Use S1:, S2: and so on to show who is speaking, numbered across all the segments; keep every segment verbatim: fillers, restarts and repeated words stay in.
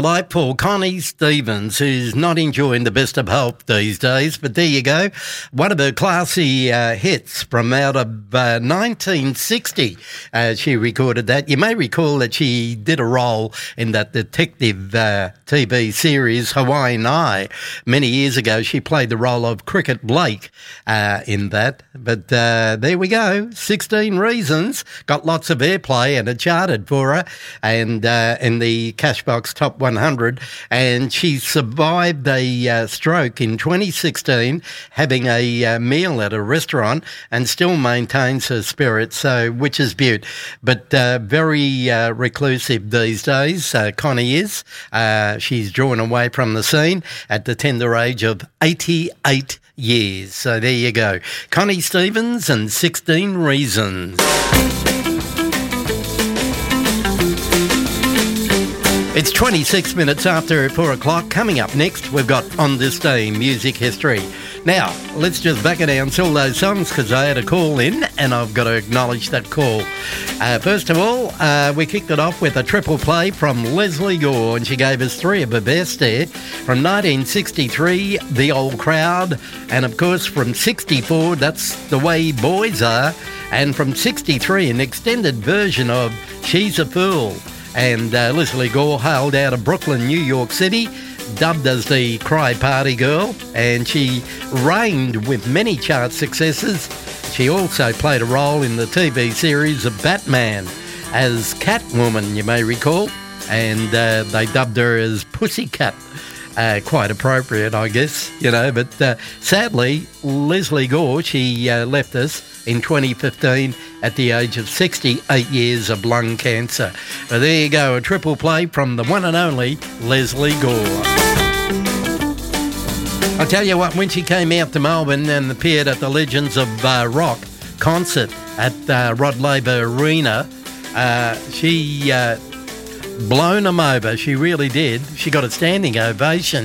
S1: Like for Connie Stevens, who's not enjoying the best of health these days, but there you go. One of her classy uh, hits from out of uh, nineteen sixty. Uh, she recorded that. You may recall that she did a role in that detective uh, T V series Hawaii Nye. Many years ago, she played the role of Cricket Blake uh, in that. But uh, there we go. sixteen Reasons. Got lots of airplay and it charted for her. And uh, in the Cashbox Top one hundred, and she survived a uh, stroke in twenty sixteen, having a uh, meal at a restaurant, and still maintains her spirits, so which is beaut. But uh, very uh, reclusive these days, uh, Connie is. Uh, she's drawn away from the scene at the tender age of eighty-eight years. So there you go. Connie Stevens and sixteen Reasons. It's twenty-six minutes after four o'clock. Coming up next, we've got On This Day Music History. Now, let's just back it down to all those songs because I had a call in and I've got to acknowledge that call. Uh, first of all, uh, we kicked it off with a triple play from Lesley Gore, and she gave us three of her best there. From nineteen sixty-three, The Old Crowd, and of course from sixty-four, That's the Way Boys Are, and from sixty-three, an extended version of She's a Fool. And uh, Lesley Gore hailed out of Brooklyn, New York City, dubbed as the Cry Party Girl, and she reigned with many chart successes. She also played a role in the T V series of Batman as Catwoman, you may recall, and uh, they dubbed her as Pussycat. Uh, quite appropriate, I guess, you know, but uh, sadly, Lesley Gore, she uh, left us in twenty fifteen at the age of sixty-eight years of lung cancer. But there you go, a triple play from the one and only Lesley Gore. I'll tell you what, when she came out to Melbourne and appeared at the Legends of uh, Rock concert at uh, Rod Laver Arena, uh, she... Uh, blown them over, she really did. She got a standing ovation,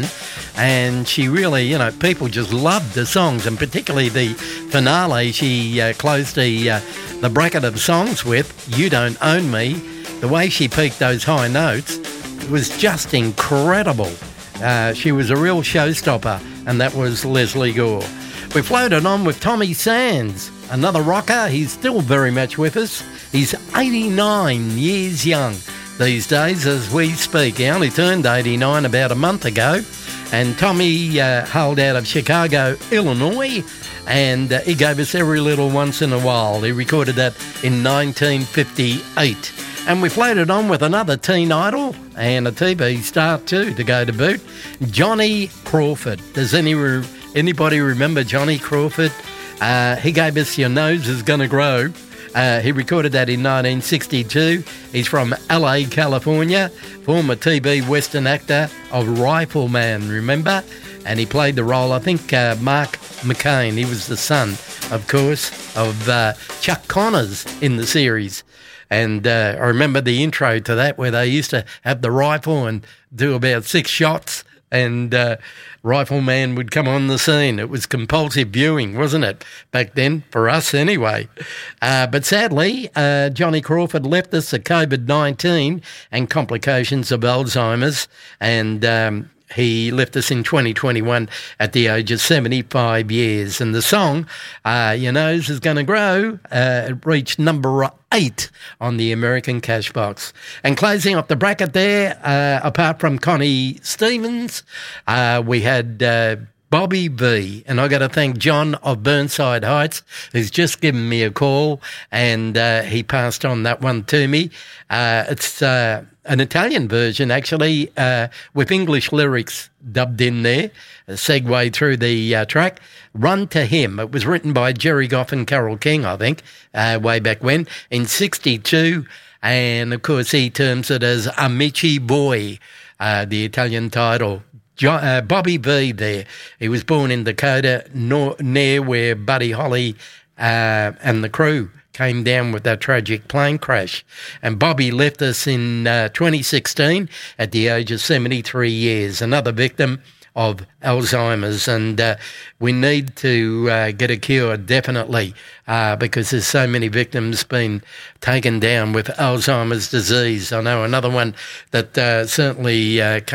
S1: and she really, you know, people just loved the songs, and particularly the finale she uh, closed the uh, the bracket of songs with, You Don't Own Me. The way she peaked those high notes was just incredible. Uh, she was a real showstopper, and that was Lesley Gore. We floated on with Tommy Sands, another rocker. He's still very much with us. He's eighty-nine years young these days as we speak. He only turned eighty-nine about a month ago, and Tommy uh, hailed out of Chicago, Illinois, and uh, he gave us Every Little Once in a While. He recorded that in nineteen fifty-eight. And we floated on with another teen idol and a T V star too to go to boot, Johnny Crawford. Does any re- anybody remember Johnny Crawford? Uh, he gave us Your Nose Is Gonna Grow. Uh, he recorded that in nineteen sixty-two. He's from L A, California, former T V Western actor of Rifleman, remember? And he played the role, I think, uh, Mark McCain. He was the son, of course, of uh, Chuck Connors in the series. And uh, I remember the intro to that where they used to have the rifle and do about six shots, and uh, Rifleman would come on the scene. It was compulsive viewing, wasn't it, back then, for us anyway. Uh, but sadly, uh, Johnny Crawford left us at COVID nineteen and complications of Alzheimer's, and um, he left us in twenty twenty-one at the age of seventy-five years. And the song, uh, Your Nose Is Gonna Grow, uh, it reached number eight on the American Cashbox. And closing up the bracket there, uh, apart from Connie Stevens, uh, we had uh, Bobby V. And I got to thank John of Burnside Heights, who's just given me a call, and uh, he passed on that one to me. Uh, it's uh, an Italian version, actually, uh, with English lyrics dubbed in there, a segue through the uh, track. Run to Him. It was written by Jerry Goff and Carole King, I think, uh, way back when, in sixty-two. And, of course, he terms it as Amici Boy, uh, the Italian title. Jo- uh, Bobby V there. He was born in Dakota, nor- near where Buddy Holly uh, and the crew came down with that tragic plane crash. And Bobby left us in uh, twenty sixteen at the age of seventy-three years. Another victim of Alzheimer's, and uh, we need to uh, get a cure, definitely, uh, because there's so many victims been taken down with Alzheimer's disease. I know another one that uh, certainly uh,